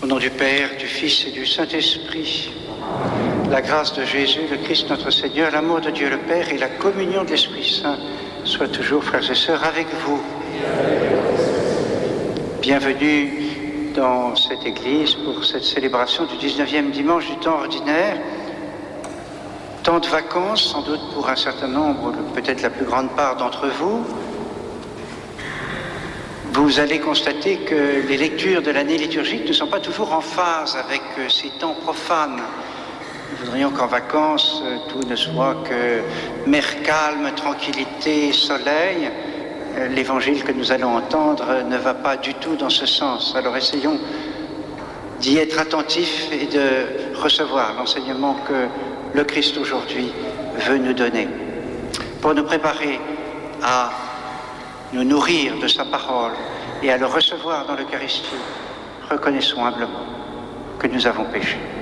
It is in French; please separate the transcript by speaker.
Speaker 1: nom du Père, du Fils et du Saint-Esprit, la grâce de Jésus, le Christ notre Seigneur, l'amour de Dieu le Père et la communion de l'Esprit Saint soient toujours, frères et sœurs, avec vous. Bienvenue dans cette église pour cette célébration du 19e dimanche du temps ordinaire. Temps de vacances, sans doute pour un certain nombre, peut-être la plus grande part d'entre vous. Vous allez constater que les lectures de l'année liturgique ne sont pas toujours en phase avec ces temps profanes. Nous voudrions qu'en vacances, tout ne soit que mer calme, tranquillité, soleil. L'évangile que nous allons entendre ne va pas du tout dans ce sens. Alors essayons d'y être attentifs et de recevoir l'enseignement que le Christ aujourd'hui veut nous donner. Pour nous préparer à nous nourrir de sa parole et à le recevoir dans l'Eucharistie, reconnaissons humblement que nous avons péché.